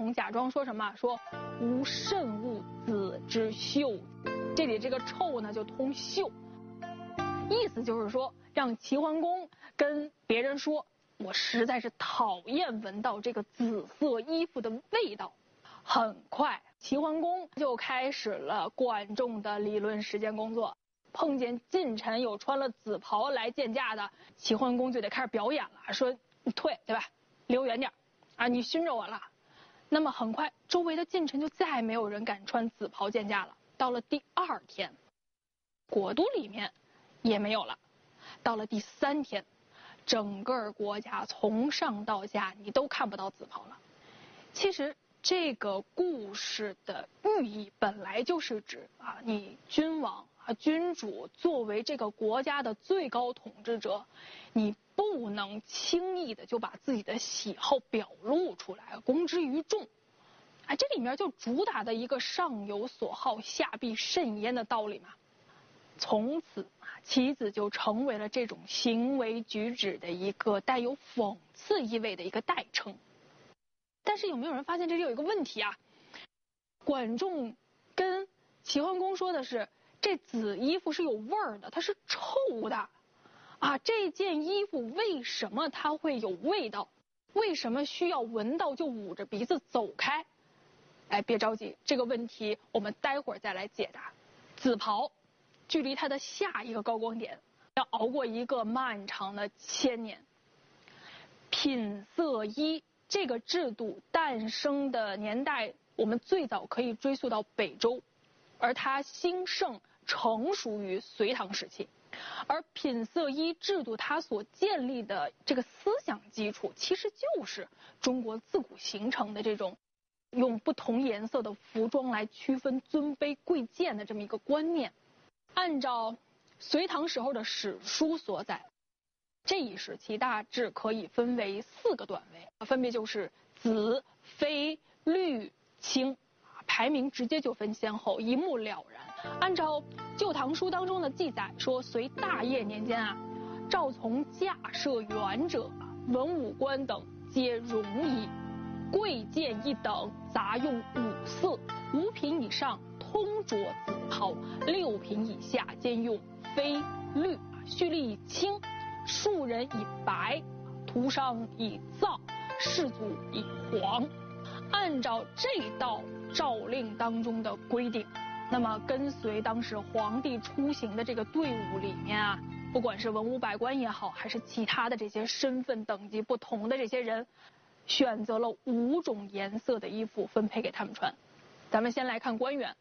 从假装说什么，说无甚恶子之秀，这里这个臭呢就通秀，意思就是说让齐桓公跟别人说，我实在是讨厌闻到这个紫色衣服的味道。很快齐桓公就开始了管仲的理论实践工作，碰见近臣有穿了紫袍来见驾的，齐桓公就得开始表演了，说你退，对吧，离我远点啊，你熏着我了。那么很快周围的近臣就再没有人敢穿紫袍见驾了。到了第2天，国都里面也没有了。到了第3天，整个国家从上到下你都看不到紫袍了。其实这个故事的寓意本来就是指你君王君主作为这个国家的最高统治者，你不能轻易的就把自己的喜好表露出来，公之于众。这里面就主打的一个上有所好，下必甚焉的道理嘛。从此棋子就成为了这种行为举止的一个带有讽刺意味的一个代称。但是有没有人发现这里有一个问题啊？管仲跟齐桓公说的是，这紫衣服是有味儿的，它是臭的这件衣服为什么它会有味道？为什么需要闻到就捂着鼻子走开？别着急，这个问题我们待会儿再来解答。紫袍距离它的下一个高光点要熬过一个漫长的1000年。品色衣这个制度诞生的年代，我们最早可以追溯到北周，而它兴盛成熟于隋唐时期。而品色衣制度它所建立的这个思想基础，其实就是中国自古形成的这种用不同颜色的服装来区分尊卑贵贱的这么一个观念。按照隋唐时候的史书所载，这一时期大致可以分为4个段位，分别就是紫、绯、绿、青，排名直接就分先后，一目了然。按照《旧唐书》当中的记载说，隋大业年间赵从驾设员者，文武官等皆戎衣，贵贱一等，杂用5色，5品以上通着紫袍，6品以下兼用绯、绿，蓄力以青，庶人以白，徒商以皂，士族以黄。按照这道诏令当中的规定，那么跟随当时皇帝出行的这个队伍里面不管是文武百官也好，还是其他的这些身份等级不同的这些人，选择了5种颜色的衣服分配给他们穿。咱们先来看官员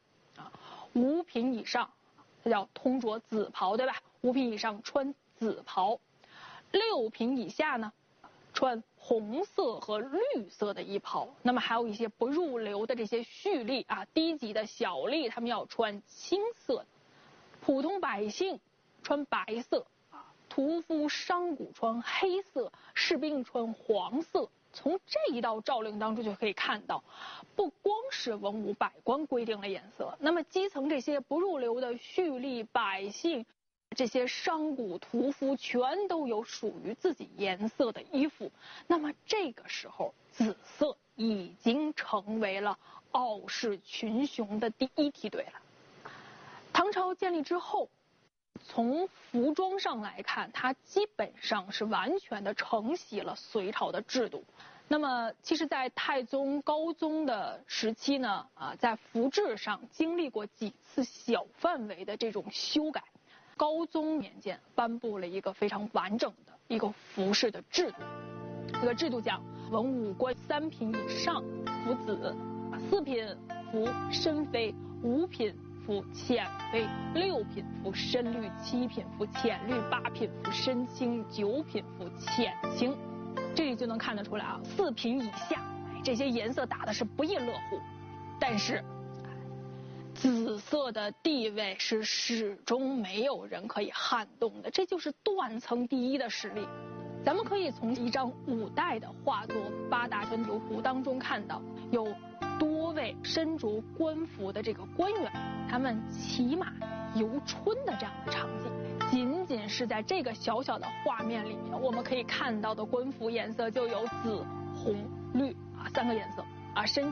5品以上，它叫通着紫袍，对吧？5品以上穿紫袍，6品以下呢穿红色和绿色的衣袍。那么还有一些不入流的这些蓄吏低级的小吏，他们要穿青色的。普通百姓穿白色屠夫商贾穿黑色，士兵穿黄色。从这一道诏令当中就可以看到，不光是文武百官规定了颜色，那么基层这些不入流的蓄吏百姓，这些商贾屠夫全都有属于自己颜色的衣服。那么这个时候，紫色已经成为了傲视群雄的第1梯队了。唐朝建立之后，从服装上来看，它基本上是完全的承袭了隋朝的制度。那么其实在太宗高宗的时期呢在服制上经历过几次小范围的这种修改。高宗年间颁布了一个非常完整的一个服饰的制度。这个制度讲，文武官3品以上服紫，4品服深绯，5品服浅绯，6品服深绿，7品服浅绿，8品服深青，9品服浅青。这里就能看得出来4品以下这些颜色打的是不亦乐乎。但是紫色的地位是始终没有人可以撼动的，这就是断层第一的实力。咱们可以从一张5代的画作《八大春秋图》当中看到，有多位身着官服的这个官员，他们骑马游春的这样的场景。仅仅是在这个小小的画面里面，我们可以看到的官服颜色就有紫、红、绿3个颜色深